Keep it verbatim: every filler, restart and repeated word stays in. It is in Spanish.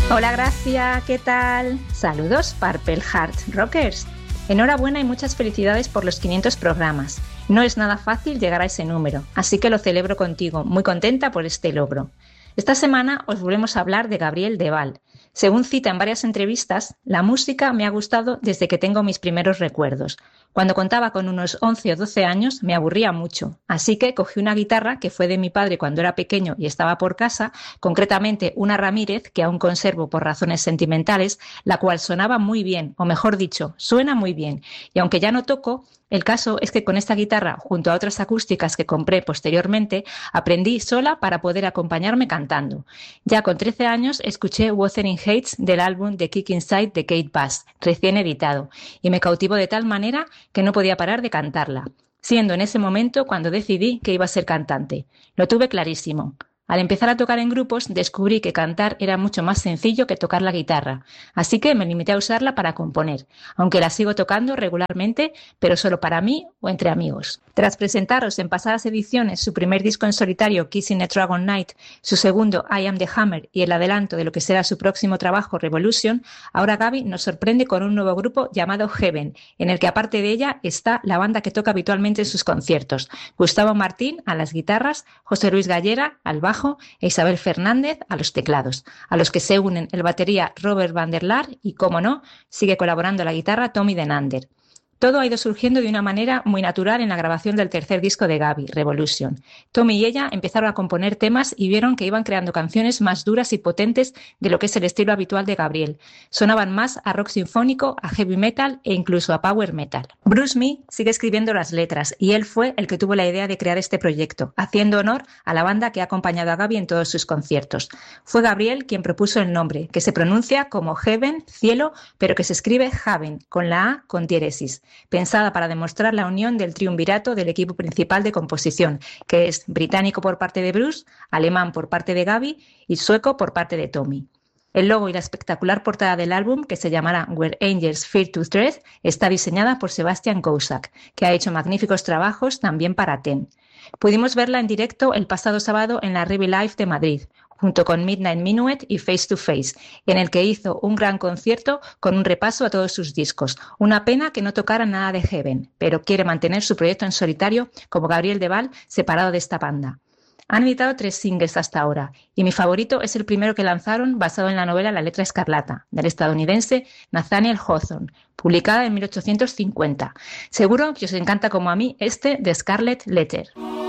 Hola Gracia, ¿qué tal? Saludos Purple Heart Rockers. Enhorabuena y muchas felicidades por los quinientos programas. No es nada fácil llegar a ese número, así que lo celebro contigo, muy contenta por este logro. Esta semana os volvemos a hablar de Gabriel Deval. Según cita en varias entrevistas, la música me ha gustado desde que tengo mis primeros recuerdos. Cuando contaba con unos once o doce años me aburría mucho, así que cogí una guitarra que fue de mi padre cuando era pequeño y estaba por casa, concretamente una Ramírez que aún conservo por razones sentimentales, la cual sonaba muy bien, o mejor dicho, suena muy bien, y aunque ya no toco, el caso es que con esta guitarra, junto a otras acústicas que compré posteriormente, aprendí sola para poder acompañarme cantando. Ya con trece años escuché Wuthering Heights del álbum The Kick Inside de Kate Bush, recién editado, y me cautivó de tal manera que no podía parar de cantarla, siendo en ese momento cuando decidí que iba a ser cantante. Lo tuve clarísimo. Al empezar a tocar en grupos, descubrí que cantar era mucho más sencillo que tocar la guitarra, así que me limité a usarla para componer, aunque la sigo tocando regularmente, pero solo para mí o entre amigos. Tras presentaros en pasadas ediciones su primer disco en solitario, Kissing a Dragon Night, su segundo, I Am the Hammer, y el adelanto de lo que será su próximo trabajo, Revolution, ahora Gaby nos sorprende con un nuevo grupo llamado Heaven, en el que aparte de ella está la banda que toca habitualmente en sus conciertos, Gustavo Martín a las guitarras, José Luis Gallera al bajo, e Isabel Fernández a los teclados, a los que se unen el batería Robert van der Laar y, como no, sigue colaborando la guitarra Tommy Denander. Todo ha ido surgiendo de una manera muy natural en la grabación del tercer disco de Gaby, Revolution. Tommy y ella empezaron a componer temas y vieron que iban creando canciones más duras y potentes de lo que es el estilo habitual de Gabriel. Sonaban más a rock sinfónico, a heavy metal e incluso a power metal. Bruce Mee sigue escribiendo las letras y él fue el que tuvo la idea de crear este proyecto, haciendo honor a la banda que ha acompañado a Gaby en todos sus conciertos. Fue Gabriel quien propuso el nombre, que se pronuncia como Heaven, cielo, pero que se escribe Haven, con la A con diéresis, pensada para demostrar la unión del triunvirato del equipo principal de composición, que es británico por parte de Bruce, alemán por parte de Gaby y sueco por parte de Tommy. El logo y la espectacular portada del álbum, que se llamará Where Angels Fear to Tread, está diseñada por Sebastian Kozak, que ha hecho magníficos trabajos también para Ten. Pudimos verla en directo el pasado sábado en la Rivi Live de Madrid, junto con Midnight Minuet y Face to Face, en el que hizo un gran concierto con un repaso a todos sus discos. Una pena que no tocara nada de Heaven, pero quiere mantener su proyecto en solitario como Gabriel Deval, separado de esta banda. Han editado tres singles hasta ahora, y mi favorito es el primero que lanzaron basado en la novela La letra escarlata, del estadounidense Nathaniel Hawthorne, publicada en mil ochocientos cincuenta. Seguro que os encanta como a mí este de Scarlet Letter.